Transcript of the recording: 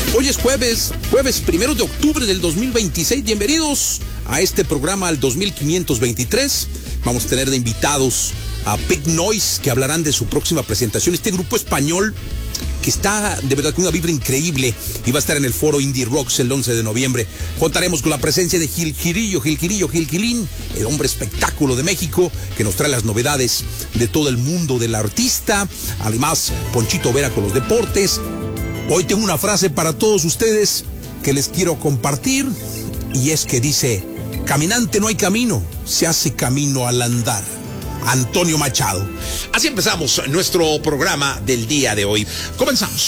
Hoy es jueves 1 de octubre del 2026. Bienvenidos a este programa al 2523. Vamos a tener de invitados a Big Noise, que hablarán de su próxima presentación. Este grupo español que está de verdad con una vibra increíble y va a estar en el foro Indie Rocks el 11 de noviembre. Contaremos con la presencia de Gil Gilín, el hombre espectáculo de México, que nos trae las novedades de todo el mundo del artista. Además, Ponchito Vera con los deportes. Hoy tengo una frase para todos ustedes que les quiero compartir, y es que dice: caminante no hay camino, se hace camino al andar. Antonio Machado. Así empezamos nuestro programa del día de hoy. Comenzamos.